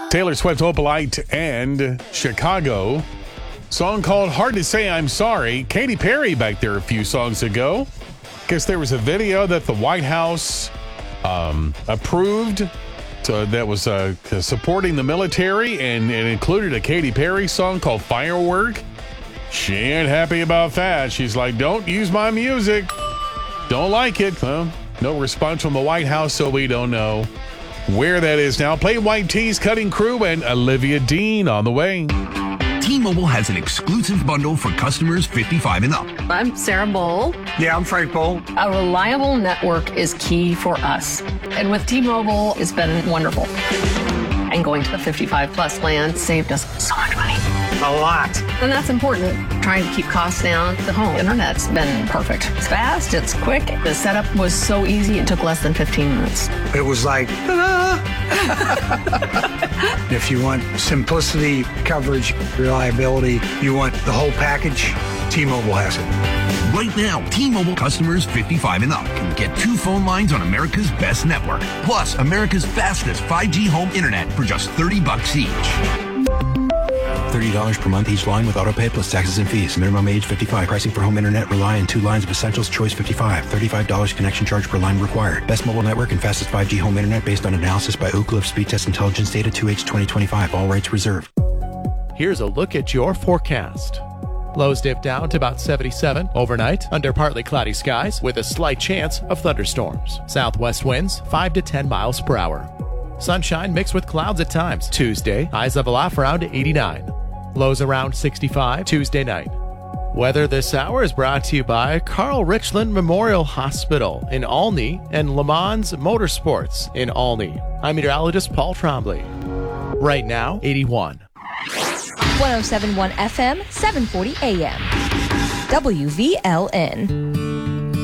Taylor Swift, Opalite, and Chicago. Song called Hard to Say I'm Sorry. Katy Perry back there a few songs ago. Guess there was a video that the White House approved that was supporting the military, and it included a Katy Perry song called Firework. She ain't happy about that. She's like, don't use my music. Don't like it. Well, no response from the White House, so we don't know where that is now. Play White Tees, Cutting Crew, and Olivia Dean on the way. T-Mobile has an exclusive bundle for customers 55 and up. I'm Sarah Bowl. Yeah, I'm Frank Bowl. A reliable network is key for us. And with T-Mobile, it's been wonderful. And going to the 55 plus plan saved us so much money. A lot. And that's important. Trying to keep costs down. The home internet's been perfect. It's fast, it's quick. The setup was so easy, it took less than 15 minutes. It was like, ta-da! If you want simplicity, coverage, reliability, you want the whole package, T-Mobile has it. Right now, T-Mobile customers 55 and up can get 2 phone lines on America's best network, plus America's fastest 5G home internet for just $30 each. $30 per month each line with autopay plus taxes and fees. Minimum age 55. Pricing for home internet rely on 2 lines of Essentials Choice 55. $35 connection charge per line required. Best mobile network and fastest 5G home internet based on analysis by Oak Cliff Speed Test Intelligence Data 2H 2025. All rights reserved. Here's a look at your forecast. Lows dip down to about 77 overnight under partly cloudy skies with a slight chance of thunderstorms. Southwest winds 5 to 10 miles per hour. Sunshine mixed with clouds at times. Tuesday, highs level off around 89. Lows around 65 Tuesday night. Weather this hour is brought to you by Carl Richland Memorial Hospital in Olney and Le Mans Motorsports in Olney. I'm meteorologist Paul Trombley. Right now, 81. 107.1 FM, 740 AM. WVLN.